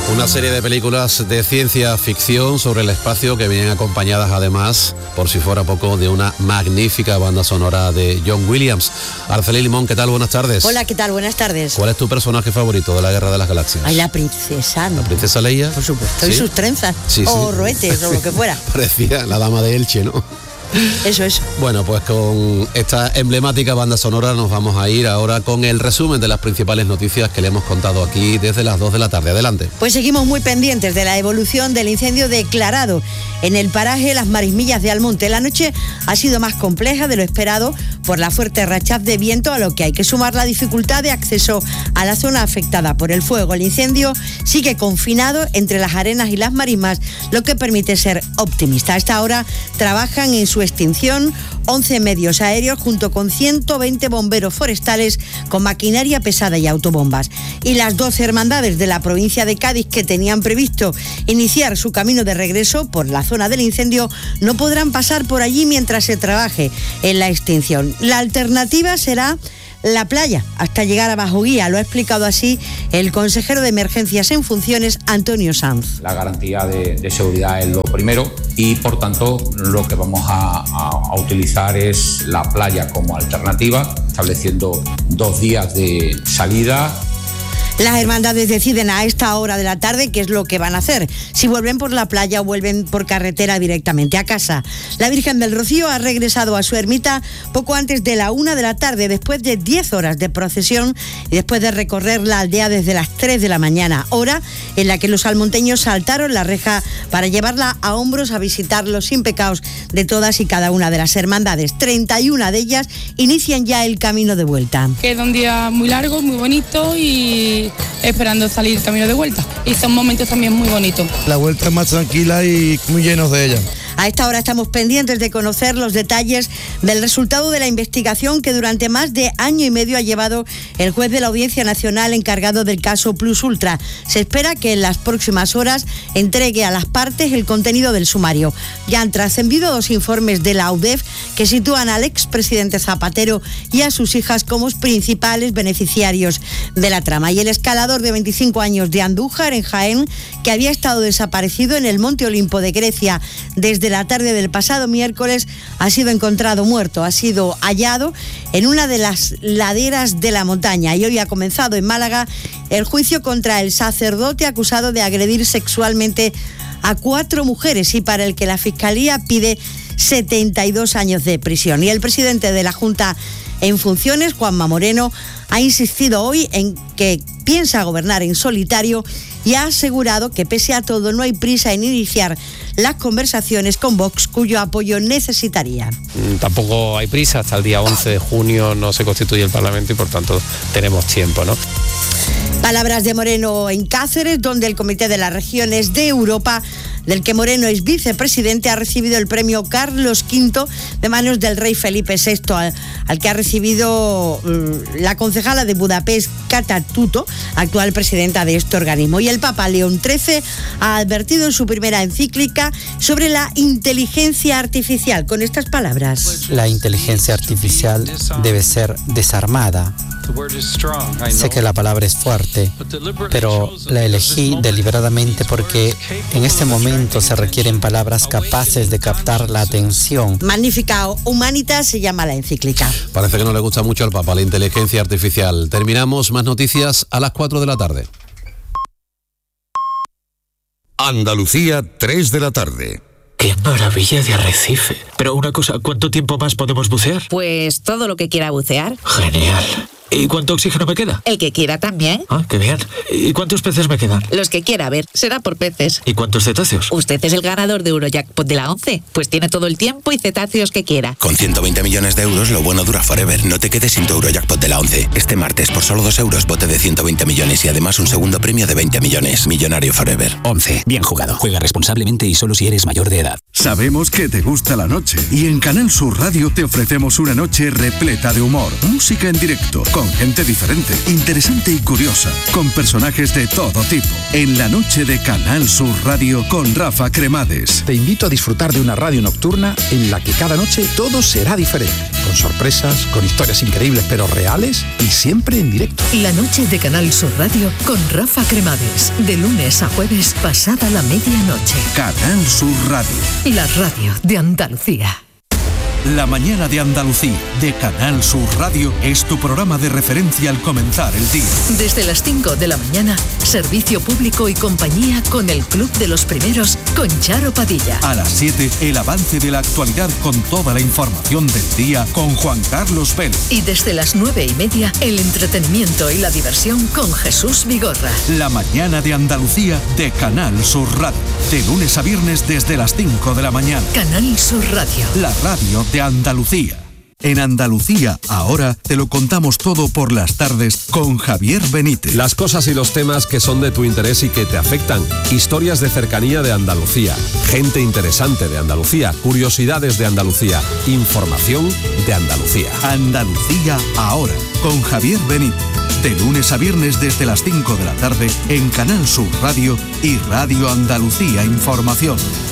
Una serie de películas de ciencia ficción sobre el espacio que vienen acompañadas además, por si fuera poco, de una magnífica banda sonora de John Williams. Araceli Limón, ¿qué tal? Buenas tardes. Hola, ¿qué tal? Buenas tardes. ¿Cuál es tu personaje favorito de la Guerra de las Galaxias? Ay, la princesa, ¿no? ¿La princesa Leia? Por supuesto, ¿sí? Y sus trenzas, sí, o roetes, o lo que fuera. Parecía la dama de Elche, ¿no? Eso. Bueno, pues con esta emblemática banda sonora nos vamos a ir ahora con el resumen de las principales noticias que le hemos contado aquí desde las 2 de la tarde. Adelante. Pues seguimos muy pendientes de la evolución del incendio declarado en el paraje Las Marismillas de Almonte. La noche ha sido más compleja de lo esperado por la fuerte rachaz de viento, a lo que hay que sumar la dificultad de acceso a la zona afectada por el fuego. El incendio sigue confinado entre las arenas y las marismas, lo que permite ser optimista. A esta hora trabajan en su extinción 11 medios aéreos junto con 120 bomberos forestales con maquinaria pesada y autobombas. Y las 12 hermandades de la provincia de Cádiz que tenían previsto iniciar su camino de regreso por la zona del incendio no podrán pasar por allí mientras se trabaje en la extinción. La alternativa será la playa hasta llegar a Bajo Guía. Lo ha explicado así el consejero de Emergencias en funciones, Antonio Sanz. La garantía de seguridad es lo primero y por tanto lo que vamos a utilizar es la playa como alternativa, estableciendo 2 días de salida. Las hermandades deciden a esta hora de la tarde qué es lo que van a hacer, si vuelven por la playa o vuelven por carretera directamente a casa. La Virgen del Rocío ha regresado a su ermita poco antes de la 1 de la tarde, después de 10 horas de procesión y después de recorrer la aldea desde las 3 de la mañana, hora en la que los almonteños saltaron la reja para llevarla a hombros a visitar los impecados de todas y cada una de las hermandades. 31 de ellas inician ya el camino de vuelta. Queda un día muy largo, muy bonito y esperando salir camino de vuelta. Y son momentos también muy bonitos. La vuelta es más tranquila y muy llenos de ella. A esta hora estamos pendientes de conocer los detalles del resultado de la investigación que durante más de año y medio ha llevado el juez de la Audiencia Nacional encargado del caso Plus Ultra. Se espera que en las próximas horas entregue a las partes el contenido del sumario. Ya han trascendido 2 informes de la UDEF que sitúan al expresidente Zapatero y a sus hijas como principales beneficiarios de la trama. Y el escalador de 25 años de Andújar, en Jaén, que había estado desaparecido en el Monte Olimpo de Grecia desde la tarde del pasado miércoles, ha sido encontrado muerto, ha sido hallado en una de las laderas de la montaña. Y hoy ha comenzado en Málaga el juicio contra el sacerdote acusado de agredir sexualmente a 4 mujeres y para el que la Fiscalía pide 72 años de prisión. Y el presidente de la Junta en funciones, Juanma Moreno, ha insistido hoy en que piensa gobernar en solitario y ha asegurado que pese a todo no hay prisa en iniciar las conversaciones con Vox, cuyo apoyo necesitaría. Tampoco hay prisa, hasta el día 11 de junio no se constituye el Parlamento y por tanto tenemos tiempo, ¿no? Palabras de Moreno en Cáceres, donde el Comité de las Regiones de Europa, del que Moreno es vicepresidente, ha recibido el premio Carlos V de manos del rey Felipe VI, al que ha recibido la concejala de Budapest, Kata Tuto, actual presidenta de este organismo. Y el Papa León XIII ha advertido en su primera encíclica sobre la inteligencia artificial, con estas palabras. La inteligencia artificial debe ser desarmada. Sé que la palabra es fuerte, pero la elegí deliberadamente porque en este momento se requieren palabras capaces de captar la atención. Magnificat Humanitas se llama la encíclica. Parece que no le gusta mucho al Papa la inteligencia artificial. Terminamos, más noticias a las 4 de la tarde. Andalucía, 3 de la tarde. ¡Qué maravilla de arrecife! Pero una cosa, ¿cuánto tiempo más podemos bucear? Pues todo lo que quiera bucear. Genial. ¿Y cuánto oxígeno me queda? El que quiera también. Ah, qué bien. ¿Y cuántos peces me quedan? Los que quiera, a ver, será por peces. ¿Y cuántos cetáceos? Usted es el ganador de Eurojackpot de la 11, pues tiene todo el tiempo y cetáceos que quiera. Con 120 millones de euros, lo bueno dura forever. No te quedes sin tu Eurojackpot de la 11. Este martes, por solo 2 euros, bote de 120 millones y además un segundo premio de 20 millones. Millonario forever. 11. Bien jugado. Juega responsablemente y solo si eres mayor de edad. Sabemos que te gusta la noche y en Canal Sur Radio te ofrecemos una noche repleta de humor, música en directo, con gente diferente, interesante y curiosa, con personajes de todo tipo. En la noche de Canal Sur Radio con Rafa Cremades. Te invito a disfrutar de una radio nocturna en la que cada noche todo será diferente, con sorpresas, con historias increíbles pero reales y siempre en directo. La noche de Canal Sur Radio con Rafa Cremades, de lunes a jueves pasada la medianoche. Canal Sur Radio. La radio de Andalucía. La mañana de Andalucía, de Canal Sur Radio, es tu programa de referencia al comenzar el día. Desde las 5 de la mañana, servicio público y compañía con el Club de los Primeros, con Charo Padilla. A las 7, el avance de la actualidad con toda la información del día con Juan Carlos Vélez. Y desde las 9:30, el entretenimiento y la diversión con Jesús Vigorra. La mañana de Andalucía, de Canal Sur Radio. De lunes a viernes desde las 5 de la mañana. Canal Sur Radio. La radio de Andalucía. En Andalucía, ahora te lo contamos todo por las tardes con Javier Benítez. Las cosas y los temas que son de tu interés y que te afectan. Historias de cercanía de Andalucía. Gente interesante de Andalucía. Curiosidades de Andalucía. Información de Andalucía. Andalucía, ahora, con Javier Benítez. De lunes a viernes desde las 5 de la tarde en Canal Sur Radio y Radio Andalucía Información.